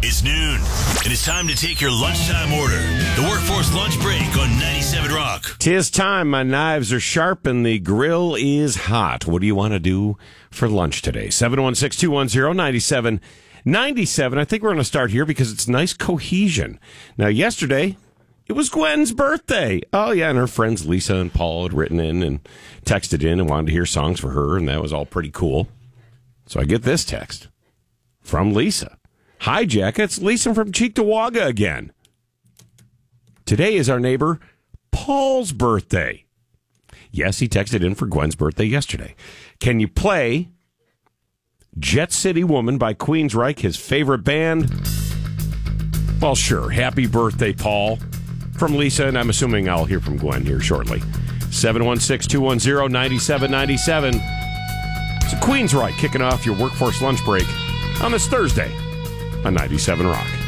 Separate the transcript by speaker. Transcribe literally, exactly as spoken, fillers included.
Speaker 1: It's noon, and it's time to take your lunchtime order. The Workforce Lunch Break on ninety-seven Rock.
Speaker 2: Tis time. My knives are sharp and the grill is hot. What do you want to do for lunch today? seven one six, two one zero, nine seven nine seven. I think we're going to start here because it's nice cohesion. Now, yesterday, it was Gwen's birthday. Oh, yeah, and her friends Lisa and Paul had written in and texted in and wanted to hear songs for her, and that was all pretty cool. So I get this text from Lisa. Hi, Jack. It's Lisa from Cheektowaga again. Today is our neighbor Paul's birthday. Yes, he texted in for Gwen's birthday yesterday. Can you play Jet City Woman by Queensryche, his favorite band? Well, sure. Happy birthday, Paul. From Lisa, and I'm assuming I'll hear from Gwen here shortly. seven one six, two one zero, nine seven nine seven. So Queensryche kicking off your Workforce Lunch Break on this Thursday on ninety-seven Rock.